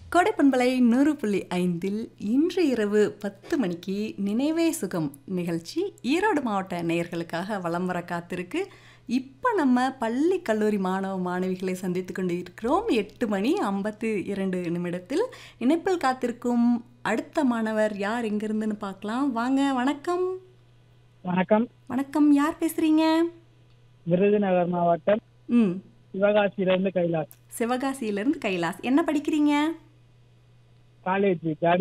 கோடைப்பண்பலை 100.5 இன்று இரவு 10 மணிக்கு நினைவே சுகம் நிகழ்ச்சி ஈரோடு மாவட்ட நேயர்களுக்காக வலம் வர காத்திருக்கு. இப்போ நம்ம பள்ளி கல்லூரி மாணவ மாணவிகளை சந்தித்து கொண்டு இருக்கிறோம். 8 மணி 52 நிமிடத்தில் இணைப்பில் காத்திருக்கும் அடுத்த மாணவர் யார் எங்கிருந்துன்னு பார்க்கலாம். வாங்க. வணக்கம். வணக்கம். வணக்கம். யார் பேசுறீங்க? விருதுநகர் மாவட்டம் சிவகாசியிலிருந்து கைலாஸ். சிவகாசியிலிருந்து கைலாஸ். என்ன படிக்கிறீங்க? காலேஜ்